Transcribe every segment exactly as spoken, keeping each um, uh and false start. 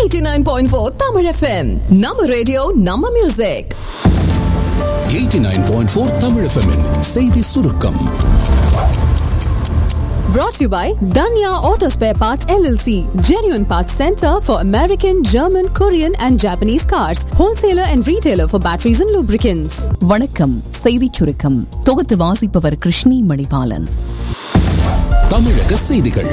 eighty-nine point four Tamil F M. Nama radio, Nama music. eighty-nine point four Tamil F M in செய்தி சுருக்கம். Brought to you by Danya Auto Spare Parts L L C, genuine parts center for American, German, Korean and Japanese cars, wholesaler and retailer for batteries and lubricants. வணக்கம். செய்தி சுருக்கம் தொகுத்து வாசிப்பவர் கிருஷ்ணி மணிபாலன். தமிழக செய்திகள்.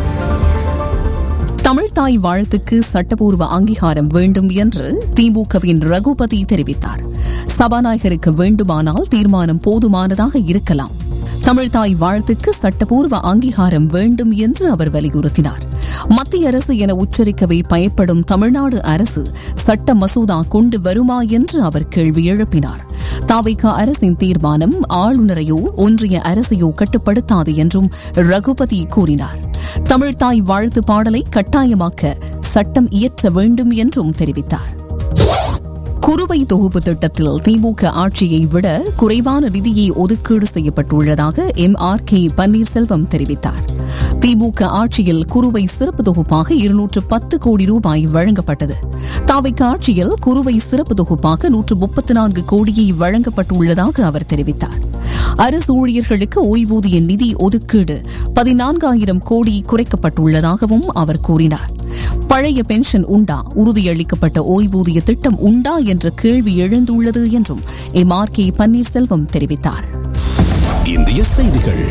தமிழ்தாய் வாழ்த்துக்கு சட்டப்பூர்வ அங்கீகாரம் வேண்டும் என்று திமுகவின் ரகுபதி தெரிவித்தார். சபாநாயகருக்கு வேண்டுமானால் தீர்மானம் போதுமானதாக இருக்கலாம். தமிழ்தாய் வாழ்த்துக்கு சட்டப்பூர்வ அங்கீகாரம் வேண்டும் என்று அவர் வலியுறுத்தினார். மத்திய அரசு என உச்சரிக்கவே பயப்படும் தமிழ்நாடு அரசு சட்ட மசோதா கொண்டு வருமா என்று அவர் கேள்வி எழுப்பினார். தாவேகா அரசின் தீர்மானம் ஆளுநரையோ ஒன்றிய அரசையோ கட்டுப்படுத்தாது என்றும் ரகுபதி கூறினார். தமிழ்தாய் வாழ்த்து பாடலை கட்டாயமாக்க சட்டம் இயற்ற வேண்டும் என்றும் தெரிவித்தார். குறுவை தொகுப்பு திட்டத்தில் திமுக ஆட்சியை விட குறைவான நிதியை ஒதுக்கீடு செய்யப்பட்டுள்ளதாக எம் ஆர் கே பன்னீர்செல்வம் தெரிவித்தார். திமுக ஆட்சியில் குறுவை சிறப்பு தொகுப்பாக இருநூற்று பத்து கோடி ரூபாய் வழங்கப்பட்டது. தாவேகா ஆட்சியில் குறுவை சிறப்பு தொகுப்பாக நூற்று முப்பத்தி நான்கு கோடியை வழங்கப்பட்டுள்ளதாக அவர் தெரிவித்தார். அரசு ஊழியர்களுக்கு ஓய்வூதிய நிதி ஒதுக்கீடு பதினான்காயிரம் கோடி குறைக்கப்பட்டுள்ளதாகவும் அவர் கூறினார். பழைய பென்ஷன் உண்டா, உறுதியளிக்கப்பட்ட ஓய்வூதிய திட்டம் உண்டா என்ற கேள்வி எழுந்துள்ளது என்றும் எம் ஆர் கே பன்னீர்செல்வம் தெரிவித்தார். இந்திய செய்திகள்.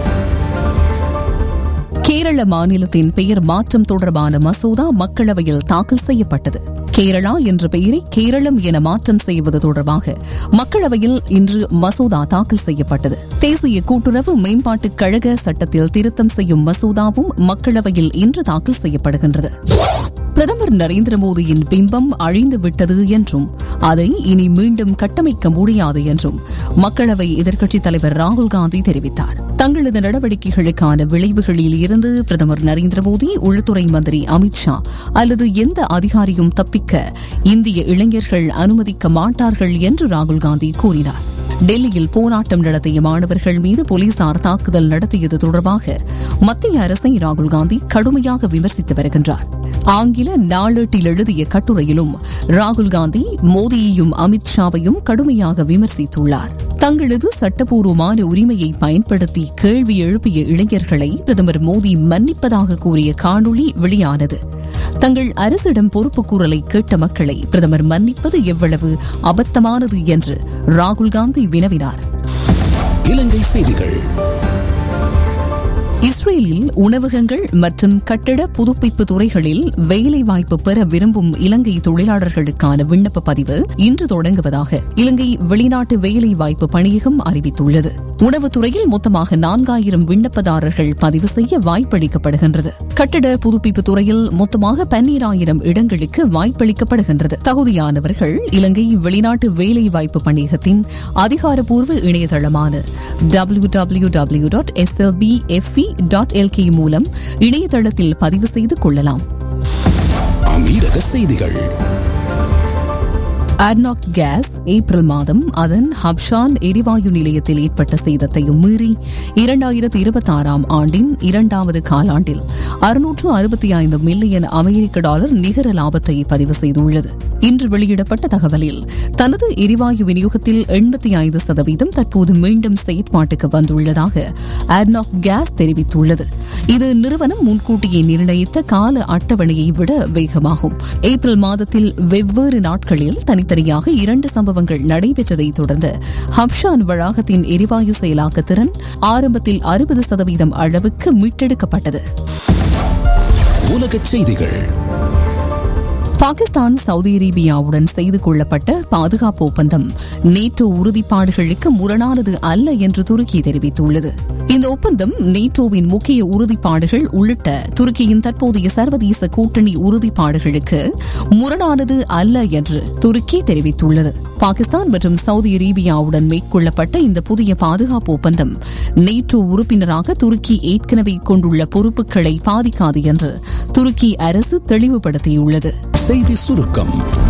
கேரள மாநிலத்தின் பெயர் மாற்றம் தொடர்பான மசோதா மக்களவையில் தாக்கல் செய்யப்பட்டது. கேரளா என்ற பெயரை கேரளம் என மாற்றம் செய்வது தொடர்பாக மக்களவையில் இன்று மசோதா தாக்கல் செய்யப்பட்டது. தேசிய கூட்டுறவு மேம்பாட்டுக் கழக சட்டத்தில் திருத்தம் செய்யும் மசோதாவும் மக்களவையில் இன்று தாக்கல் செய்யப்படுகின்றது. பிரதமர் நரேந்திர மோடியின் பிம்பம் அழிந்துவிட்டது என்றும் அதை இனி மீண்டும் கட்டமைக்க முடியாது என்றும் மக்களவை எதிர்க்கட்சித் தலைவர் ராகுல் காந்தி தெரிவித்தார். தங்களது நடவடிக்கைகளுக்கான விளைவுகளில் இருந்து பிரதமர் நரேந்திர மோடி, உள்துறை மந்திரி அமித் ஷா அல்லது எந்த அதிகாரியும் தப்பிக்க இந்திய இளைஞர்கள் அனுமதிக்க மாட்டார்கள் என்று ராகுல் காந்தி கூறினார். டெல்லியில் போராட்டம் நடத்திய மாணவர்கள் மீது போலீசார் தாக்குதல் நடத்தியது தொடர்பாக மத்திய அரசை ராகுல் காந்தி கடுமையாக விமர்சித்து வருகின்றார். ஆங்கில நாளேட்டில் எழுதிய கட்டுரையிலும் ராகுல் காந்தி மோடியையும் அமித் ஷாவையும் கடுமையாக விமர்சித்துள்ளார். தங்களது சட்டப்பூர்வமான உரிமையை பயன்படுத்தி கேள்வி எழுப்பிய இளைஞர்களை பிரதமர் மோடி மன்னிப்பதாக கூறிய காணொளி வெளியானது. தங்கள் அரசிடம் பொறுப்பு கூறலை கேட்ட மக்களை பிரதமர் மன்னிப்பது எவ்வளவு அபத்தமானது என்று ராகுல் காந்தி வினவினார். இலங்கை செய்திகள். இஸ்ரேலில் உணவகங்கள் மற்றும் கட்டட புதுப்பிப்பு துறைகளில் வேலைவாய்ப்பு பெற விரும்பும் இலங்கை தொழிலாளர்களுக்கான விண்ணப்ப பதிவு இன்று தொடங்குவதாக இலங்கை வெளிநாட்டு வேலைவாய்ப்பு பணியகம் அறிவித்துள்ளது. உணவுத்துறையில் மொத்தமாக நான்காயிரம் விண்ணப்பதாரர்கள் பதிவு செய்ய வாய்ப்பளிக்கப்படுகின்றது. கட்டட புதுப்பிப்பு துறையில் மொத்தமாக பன்னிராயிரம் இடங்களுக்கு வாய்ப்பளிக்கப்படுகின்றது. தகுதியானவர்கள் இலங்கை வெளிநாட்டு வேலைவாய்ப்பு பணியகத்தின் அதிகாரப்பூர்வ இணையதளமான W W W dot S L P F E dot L K மூலம் இணையதளத்தில் பதிவு செய்து கொள்ளலாம். அமீரக செய்திகள். அட்னாக் கேஸ் ஏப்ரல் மாதம் அதன் ஹப்ஷான் எரிவாயு நிலையத்தில் ஏற்பட்ட சேதத்தையும் மீறி இரண்டாயிரத்தி இருபத்தி ஆறாம் ஆண்டின் இரண்டாவது காலாண்டில் அறுநூற்று அறுபத்தி ஐந்து மில்லியன் அமெரிக்க டாலர் நிகர லாபத்தை பதிவு செய்துள்ளது. இன்று வெளியிடப்பட்ட தகவலில் தனது எரிவாயு விநியோகத்தில் எண்பத்தி ஐந்து சதவீதம் தற்போது மீண்டும் செயற்பாட்டுக்கு வந்துள்ளதாக அட்னாக் கேஸ் தெரிவித்துள்ளது. இது நிறுவனம் முன்கூட்டியே நிர்ணயித்த கால அட்டவணையை விட வேகமாகும். ஏப்ரல் மாதத்தில் வெவ்வேறு நாட்களில் தனித்தனியாக இரண்டு சம்பவங்கள் நடைபெற்றதை தொடர்ந்து ஹப்ஷான் வளாகத்தின் எரிவாயு செயலாக்க திறன் ஆரம்பத்தில் அறுபது சதவீதம் அளவுக்கு மீட்டெடுக்கப்பட்டது. உலகச் செய்திகள். பாகிஸ்தான் சவுதி அரேபியாவுடன் செய்து கொள்ளப்பட்ட பாதுகாப்பு ஒப்பந்தம் நேட்டோ உறுதிப்பாடுகளுக்கு முரணானது அல்ல என்று துருக்கி தெரிவித்துள்ளது. இந்த ஒப்பந்தம் நேட்டோவின் முக்கிய உறுதிப்பாடுகள் உள்ளிட்ட துருக்கியின் தற்போதைய சர்வதேச கூட்டணி உறுதிப்பாடுகளுக்கு முரணானது அல்ல என்று துருக்கி தெரிவித்துள்ளது. பாகிஸ்தான் மற்றும் சவுதி அரேபியாவுடன் மேற்கொள்ளப்பட்ட இந்த புதிய பாதுகாப்பு ஒப்பந்தம் நேட்டோ உறுப்பினராக துருக்கி ஏற்கனவே கொண்டுள்ள பொறுப்புகளை பாதிக்காது என்று துருக்கி அரசு தெளிவுபடுத்தியுள்ளது. செய்தி சுருக்கம்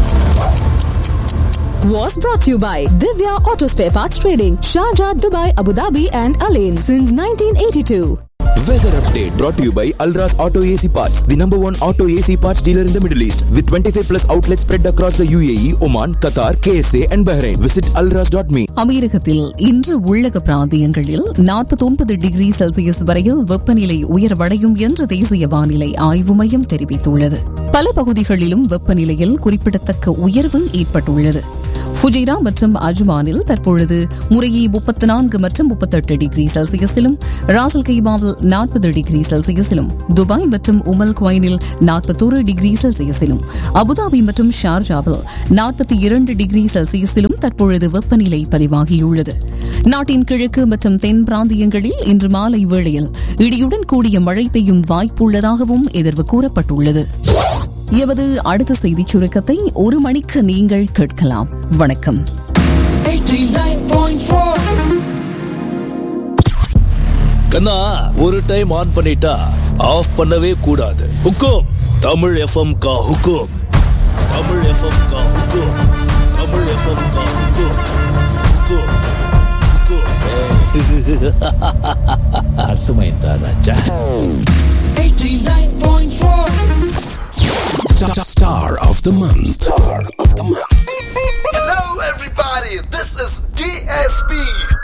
was brought to you by Divya Auto Spare Parts Trading, Sharjah, Dubai, Abu Dhabi and Alain since nineteen eighty-two. Weather update brought to you by Alras Auto A C Parts, the number one auto A C parts dealer in the Middle East, with twenty-five plus outlets spread across the U A E, Oman, Qatar, K S A and Bahrain. Visit alras dot me. அமெரிக்கத்தில் இன்று உள்ளக பிராந்தியங்களில் நாற்பத்தொன்பது degree Celsius வரையில் வெப்பநிலை உயர்வடையும் என்று தேசிய வானிலை ஆய்வு மையம் தெரிவித்துள்ளது. பல பகுதிகளிலும் வெப்பநிலையில் குறிப்பிடத்தக்க உயர்வு ஏற்பட்டுள்ளது. ஃபுஜைரா மற்றும் அஜ்மானில் தற்பொழுது முறையே முப்பத்தி நான்கு மற்றும் முப்பத்தெட்டு டிகிரி செல்சியஸிலும், ராசல் கைமாவில் நாற்பது டிகிரி செல்சியஸிலும், துபாய் மற்றும் உமல் குவைனில் நாற்பத்தொரு டிகிரி செல்சியஸிலும், அபுதாபி மற்றும் ஷார்ஜாவில் நாற்பத்தி இரண்டு டிகிரி செல்சியஸிலும் தற்பொழுது வெப்பநிலை பதிவாகியுள்ளது. நாட்டின் கிழக்கு மற்றும் தென் பிராந்தியங்களில் இன்று மாலை வேளையில் இடியுடன் கூடிய மழை பெய்யும் வாய்ப்புள்ளதாகவும் எதிர்வு கூறப்பட்டுள்ளது. எமது அடுத்த செய்திச் சுருக்கத்தை ஒரு மணிக்கு நீங்கள் கேட்கலாம். வணக்கம். கண்ணா, ஒரு டைம் ஆன் பண்ணிட்டா ஆஃப் பண்ணவே கூடாது. ஹுக்கும் தமிழ் எஃப்எம் கா ஹுக்கும், தமிழ் எஃப்எம் கா ஹுக்கும், தமிழ் எஃப்எம் கா ஹுக்கும், ஹுக்கும் ஹுக்கும். அர்த்தமைந்தா ராஜா. Star of the month. Star of the month. Hello everybody, this is D S P.